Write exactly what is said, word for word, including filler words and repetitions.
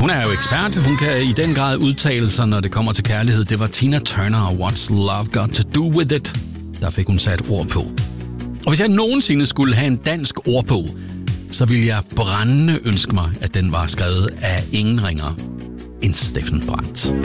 Hun er jo ekspert. Hun kan i den grad udtale sig, når det kommer til kærlighed. Det var Tina Turner og What's Love Got To Do With It. Der fik hun sat ord på. Og hvis jeg nogensinde skulle have en dansk ordbog, så ville jeg brændende ønske mig, at den var skrevet af ingen ringer end Steffen Brandt.